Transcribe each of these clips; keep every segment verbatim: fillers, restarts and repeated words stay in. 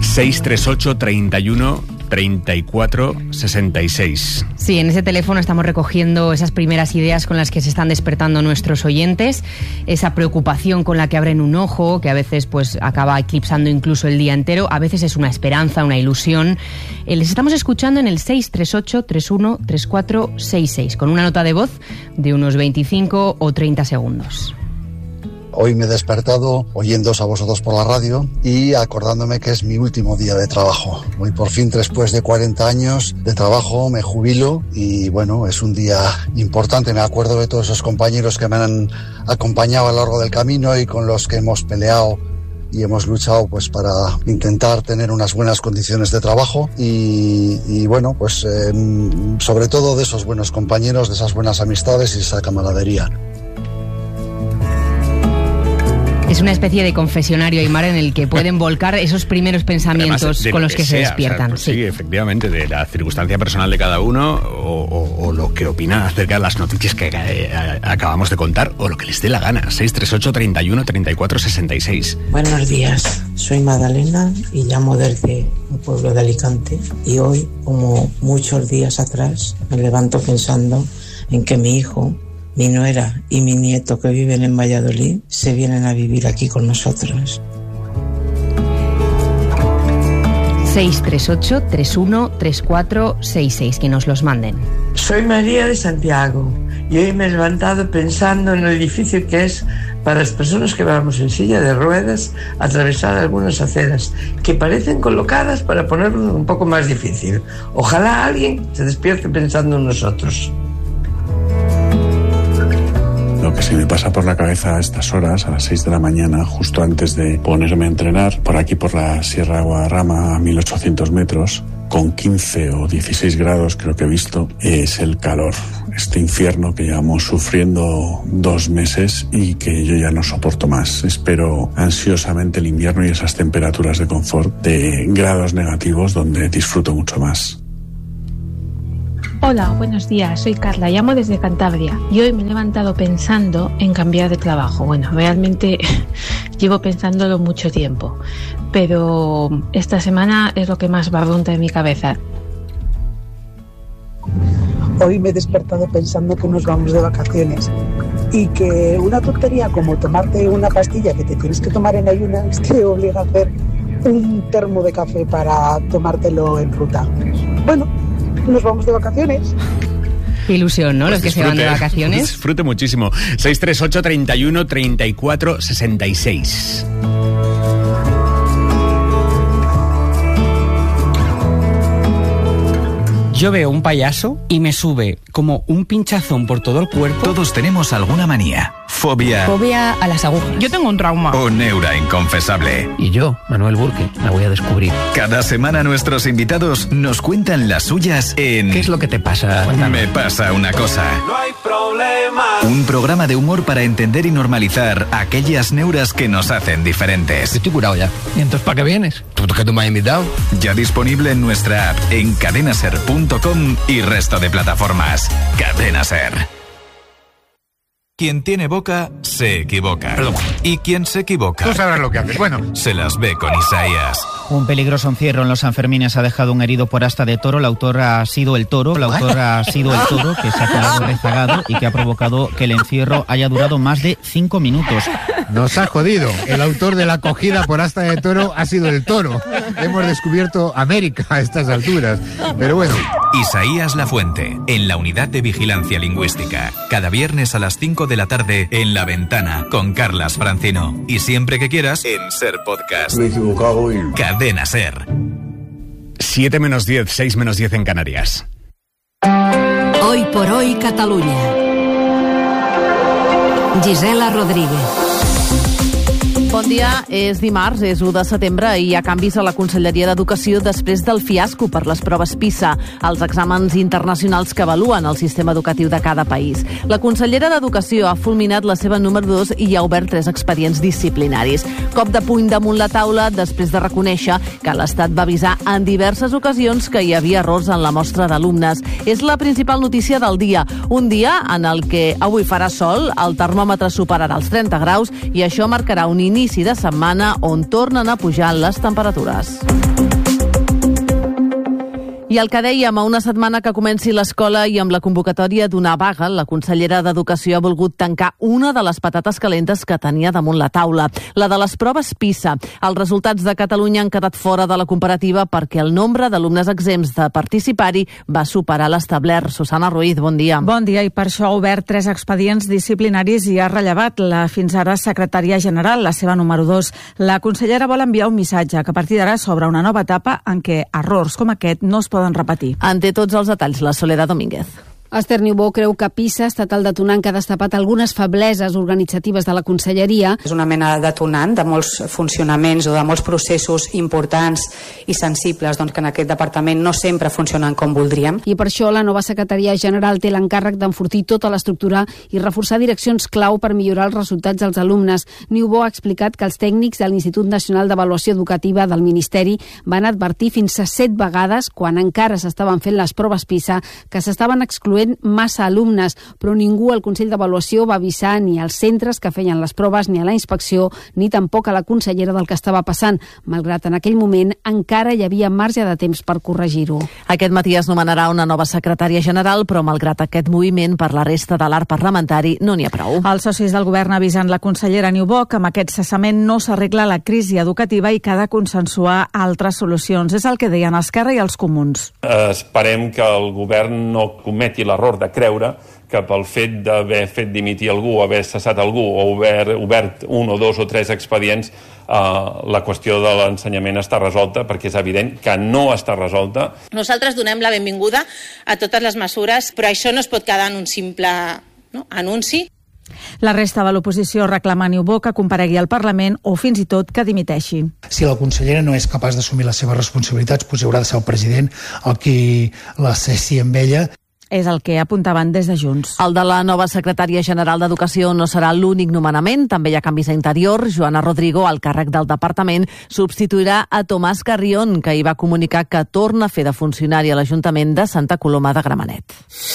seis tres ocho, treinta y uno, treinta y cuatro, sesenta y seis. Sí, en ese teléfono estamos recogiendo esas primeras ideas con las que se están despertando nuestros oyentes, esa preocupación con la que abren un ojo, que a veces pues acaba eclipsando incluso el día entero, a veces es una esperanza, una ilusión. Eh, les estamos escuchando en el seis tres ocho, treinta y uno, treinta y cuatro, sesenta y seis, con una nota de voz de unos veinticinco o treinta segundos. Hoy me he despertado oyéndoos a vosotros por la radio y acordándome que es mi último día de trabajo. Hoy por fin, después de cuarenta años de trabajo, me jubilo y bueno, es un día importante. Me acuerdo de todos esos compañeros que me han acompañado a lo largo del camino y con los que hemos peleado y hemos luchado pues para intentar tener unas buenas condiciones de trabajo y, y bueno, pues eh, sobre todo de esos buenos compañeros, de esas buenas amistades y esa camaradería. Es una especie de confesionario, Aimar, en el que pueden volcar esos primeros pensamientos Además, con los que, que sea, se despiertan. O sea, pues sí. sí, efectivamente, de la circunstancia personal de cada uno o, o, o lo que opina acerca de las noticias que eh, acabamos de contar o lo que les dé la gana. seis tres ocho, treinta y uno, treinta y cuatro, sesenta y seis. Buenos días, soy Magdalena y llamo desde un pueblo de Alicante y hoy, como muchos días atrás, me levanto pensando en que mi hijo, mi nuera y mi nieto que viven en Valladolid se vienen a vivir aquí con nosotros. seis tres ocho, treinta y uno, treinta y cuatro, sesenta y seis, que nos los manden. Soy María de Santiago y hoy me he levantado pensando en lo difícil que es para las personas que vamos en silla de ruedas atravesar algunas aceras que parecen colocadas para ponerlo un poco más difícil. Ojalá alguien se despierte pensando en nosotros. Lo que se me pasa por la cabeza a estas horas, a las seis de la mañana, justo antes de ponerme a entrenar, por aquí por la Sierra de Guadarrama a mil ochocientos metros, con quince o dieciséis grados creo que he visto, es el calor. Este infierno que llevamos sufriendo dos meses y que yo ya no soporto más. Espero ansiosamente el invierno y esas temperaturas de confort de grados negativos donde disfruto mucho más. Hola, buenos días, soy Carla, llamo desde Cantabria y hoy me he levantado pensando en cambiar de trabajo. Bueno, realmente llevo pensándolo mucho tiempo, pero esta semana es lo que más barrunta en mi cabeza. Hoy me he despertado pensando que nos vamos de vacaciones y que una tontería como tomarte una pastilla que te tienes que tomar en ayunas te obliga a hacer un termo de café para tomártelo en ruta. Bueno, nos vamos de vacaciones. Qué ilusión, ¿no? Pues los que disfrute, se van de vacaciones. Disfrute muchísimo. seis tres ocho, treinta y uno, treinta y cuatro, sesenta y seis. Yo veo un payaso y me sube como un pinchazón por todo el cuerpo. Todos tenemos alguna manía. Fobia. Fobia a las agujas. Yo tengo un trauma. O neura inconfesable. Y yo, Manuel Burke, la voy a descubrir. Cada semana nuestros invitados nos cuentan las suyas en... ¿Qué es lo que te pasa? Me pasa una cosa. No hay problema. Un programa de humor para entender y normalizar aquellas neuras que nos hacen diferentes. Yo estoy curado ya. ¿Y entonces para qué vienes? ¿Tú que tú me has invitado? Ya disponible en nuestra app, en cadena ser punto com y resto de plataformas. Cadena Ser. Quien tiene boca, se equivoca. Perdón. Y quien se equivoca... Tú sabrás lo que haces. Bueno. Se las ve con Isaías. Un peligroso encierro en los Sanfermines ha dejado un herido por asta de toro. La autora ha sido el toro. La autora ha sido el toro que se ha quedado rezagado y que ha provocado que el encierro haya durado más de cinco minutos. Nos ha jodido. El autor de la acogida por asta de toro ha sido el toro. Hemos descubierto América a estas alturas. Pero bueno. Isaías Lafuente, en la Unidad de Vigilancia Lingüística. Cada viernes a las cinco de la tarde en La Ventana con Carlas Francino. Y siempre que quieras en Ser Podcast. Me he equivocado y... Cadena Ser. siete menos diez, seis menos diez en Canarias. Hoy por hoy Catalunya. Gisela Rodríguez. Bon dia, és dimarts, és u de setembre i hi ha canvis a la Conselleria d'Educació després del fiasco per les proves PISA, els exàmens internacionals que avaluen el sistema educatiu de cada país. La consellera d'Educació ha fulminat la seva número dos i ha obert tres expedients disciplinaris. Cop de puny damunt la taula després de reconèixer que l'Estat va avisar en diverses ocasions que hi havia errors en la mostra d'alumnes. És la principal notícia del dia, un dia en el que avui farà sol, el termòmetre superarà els trenta graus i això marcarà un inici inici de setmana on tornen a pujar les temperatures. I el que dèiem, a una setmana que comenci l'escola i amb la convocatòria d'una vaga, la consellera d'Educació ha volgut tancar una de les patates calentes que tenia damunt la taula, la de les proves PISA. Els resultats de Catalunya han quedat fora de la comparativa perquè el nombre d'alumnes exempts de participar-hi va superar l'establert. Susana Ruiz, bon dia. Bon dia, i per això ha obert tres expedients disciplinaris i ha rellevat la fins ara secretària general, la seva número dos. La consellera vol enviar un missatge que a partir d'ara s'obre una nova etapa en què errors com aquest no es poden repetir. En té tots els detalls la Soledad Domínguez. Esther Niubó creu que PISA ha estat el detonant que ha destapat algunes febleses organitzatives de la conselleria. És una mena de detonant de molts funcionaments o de molts processos importants i sensibles doncs, que en aquest departament no sempre funcionen com voldríem. I per això la nova secretaria general té l'encàrrec d'enfortir tota l'estructura i reforçar direccions clau per millorar els resultats dels alumnes. Niubó ha explicat que els tècnics de l'Institut Nacional d'Avaluació Educativa del Ministeri van advertir fins a set vegades, quan encara s'estaven fent les proves PISA, que s'estaven excloent massa alumnes, però ningú al Consell d'Avaluació va avisar ni als centres que feien les proves, ni a la inspecció, ni tampoc a la consellera del que estava passant, malgrat en aquell moment encara hi havia marge de temps per corregir-ho. Aquest matí es nomenarà una nova secretària general, però malgrat aquest moviment per la resta de l'arc parlamentari no n'hi ha prou. Els socis del govern avisen la consellera Niubó que amb aquest cessament no s'arregla la crisi educativa i que ha de consensuar altres solucions. És el que deien Esquerra i els Comuns. Esperem que el govern no cometi l'error de creure que pel fet d'haver fet dimitir algú, haver cessat algú o haver obert un o dos o tres expedients, eh, la qüestió de l'ensenyament està resolta, perquè és evident que no està resolta. Nosaltres donem la benvinguda a totes les mesures, però això no es pot quedar en un simple no, anunci. La resta de l'oposició reclama a Niubó que comparegui al Parlament o fins i tot que dimiteixi. Si la consellera no és capaç d'assumir les seves responsabilitats, doncs haurà de ser el president el qui la cessi amb ella. És el que apuntaven des de Junts. El de la nova secretària general d'Educació no serà l'únic nomenament. També hi ha canvis a Interior. Joana Rodrigo, al càrrec del departament, substituirà a Tomàs Carrión, que hi va comunicar que torna a fer de funcionari a l'Ajuntament de Santa Coloma de Gramenet.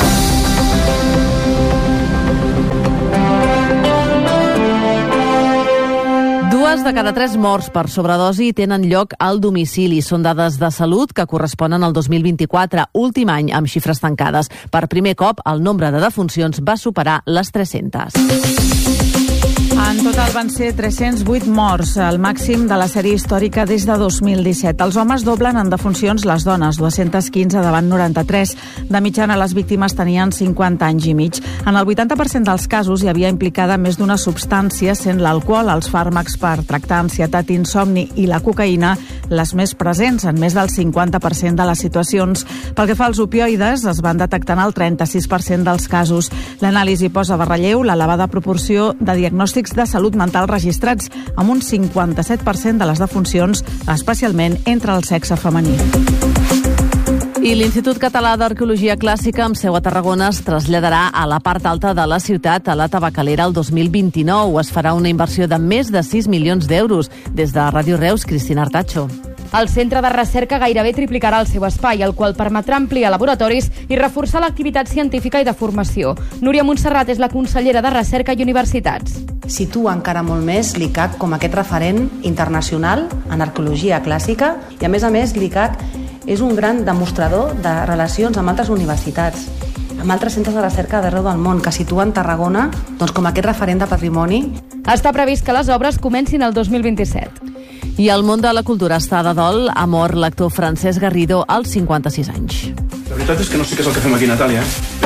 Dues de cada tres morts per sobredosi tenen lloc al domicili. Són dades de salut que corresponen al dos mil vint-i-quatre, últim any amb xifres tancades. Per primer cop, el nombre de defuncions va superar les tres-centes. En total van ser tres-cents vuit morts, el màxim de la sèrie històrica des de dos mil disset. Els homes doblen en defuncions les dones, dues-centes quinze davant noranta-tres. De mitjana, les víctimes tenien cinquanta anys i mig. En el vuitanta per cent dels casos hi havia implicada més d'una substància, sent l'alcohol, els fàrmacs per tractar ansietat i insomni i la cocaïna les més presents en més del cinquanta per cent de les situacions. Pel que fa als opioides, es van detectar en el trenta-sis per cent dels casos. L'anàlisi posa de relleu l'elevada proporció de diagnòstics de salut mental registrats, amb un cinquanta-set per cent de les defuncions, especialment entre el sexe femení. I l'Institut Català d'Arqueologia Clàssica, amb seu a Tarragona, es traslladarà a la part alta de la ciutat, a la Tabacalera, el dos mil vint-i-nou. Es farà una inversió de més de sis milions d'euros. Des de Ràdio Reus, Cristina Artacho. El centre de recerca gairebé triplicarà el seu espai, el qual permetrà ampliar laboratoris i reforçar l'activitat científica i de formació. Núria Montserrat és la consellera de Recerca i Universitats. Situa encara molt més l'I C A C com aquest referent internacional en arqueologia clàssica i, a més a més, l'I C A C és un gran demostrador de relacions amb altres universitats, amb altres centres de recerca d'arreu del món, que situen Tarragona doncs, com aquest referent de patrimoni. Està previst que les obres comencin el dos mil vint-i-set. I el món de la cultura està de dol. Ha mort l'actor Francesc Garrido als cinquanta-sis anys. La veritat és que no sé què és el que fem aquí, Natàlia.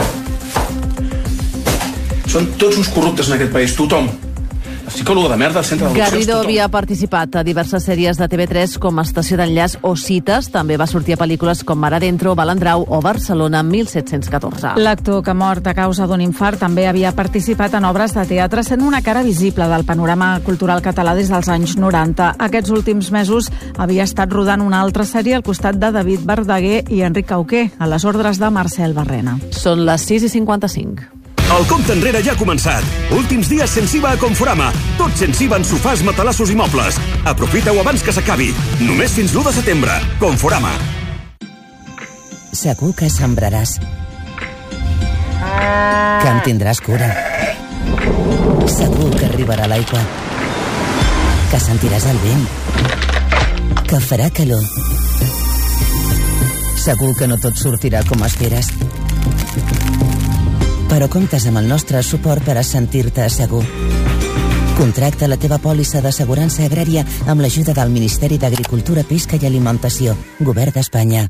Són tots uns corruptes en aquest país, tothom. La psicòloga de merda al centre d'addiccions, Garrido tothom. havia participat a diverses sèries de T V tres com Estació d'enllaç o Cites. També va sortir a pel·lícules com Mar Adentro, Balandrau o Barcelona mil set-cents catorze. L'actor, que ha mort a causa d'un infart, també havia participat en obres de teatre, sent una cara visible del panorama cultural català des dels anys noranta. Aquests últims mesos havia estat rodant una altra sèrie al costat de David Verdaguer i Enric Cauquer, a les ordres de Marcel Barrena. Són les sis i cinquanta-cinc. El compte enrere ja ha començat. Últims dies sense I V A a Conforama. Tot sense I V A en sofàs, matalassos i mobles. Aprofita-ho abans que s'acabi. Només fins l'u de setembre. Conforama. Segur que sembraràs. Que en tindràs cura. Segur que arribarà l'aigua. que sentiràs el vent, que farà calor. Segur que no tot sortirà com esperes, però comptes amb el nostre suport per a sentir-te segur. Contracta la teva pòlissa d'assegurança agrària amb l'ajuda del Ministeri d'Agricultura, Pesca i Alimentació, Govern d'Espanya.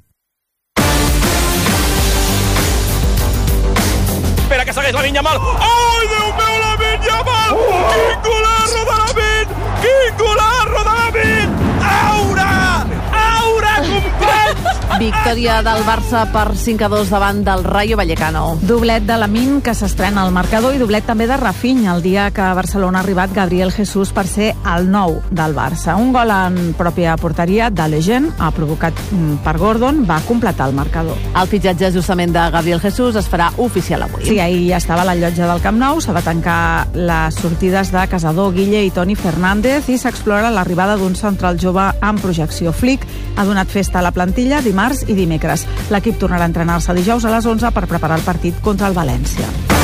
Espera que segueix la Vinya Mal. Ai, Déu meu, la Vinya Mal! Quin golarro de la Vin! Quin golarro de la Vin! Aura! Aura, companys! Victòria del Barça per cinc a dos davant del Rayo Vallecano. Doblet de Lamine, que s'estrena al marcador, i doblet també de Rafinha, el dia que a Barcelona ha arribat Gabriel Jesús per ser el nou del Barça. Un gol en pròpia porteria de Legend, ha provocat per Gordon, va completar el marcador. El fitxatge justament de Gabriel Jesús es farà oficial avui. Sí, ahir ja estava a la llotja del Camp Nou, s'ha de tancar les sortides de Casador, Guille i Toni Fernández i s'explora l'arribada d'un central jove amb projecció. Flick ha donat festa a la plantilla dimarts i dimecres. L'equip tornarà a entrenar-se dijous a les onze per preparar el partit contra el València.